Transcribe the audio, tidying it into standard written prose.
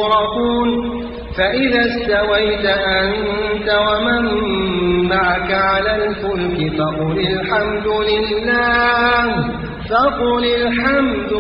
يغرقون فإذا استويت أنت ومن معك على الفلك فقل الحمد